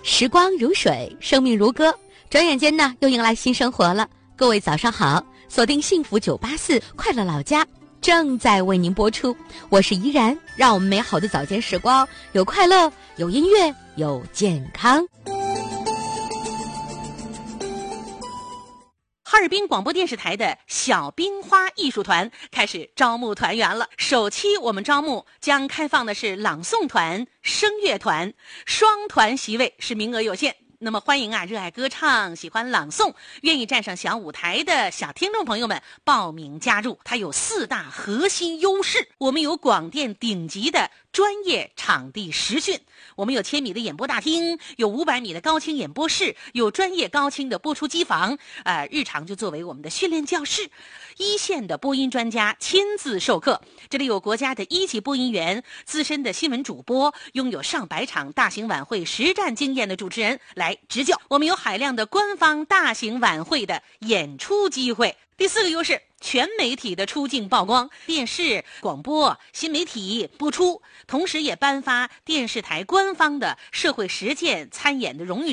时光如水，生命如歌，转眼间呢，又迎来新生活了。各位早上好，锁定幸福984快乐老家正在为您播出，我是怡然，让我们美好的早间时光有快乐，有音乐，有健康。 哈尔滨广播电视台的小冰花艺术团开始招募团员了。首期我们招募将开放的是朗诵团、声乐团，双团席位是名额有限。那么欢迎热爱歌唱、喜欢朗诵、愿意站上小舞台的小听众朋友们报名加入。它有4大核心优势，我们有广电顶级的专业场地实训，我们有1000米的演播大厅，有500米的高清演播室，有专业高清的播出机房，日常就作为我们的训练教室。一线的播音专家亲自授课，这里有国家的1级播音员、资深的新闻主播，拥有上百场大型晚会实战经验的主持人来执教。我们有海量的官方大型晚会的演出机会。第4个优势，全媒体的出镜曝光，电视、广播、新媒体播出，同时也颁发电视台官方的社会实践参演的荣誉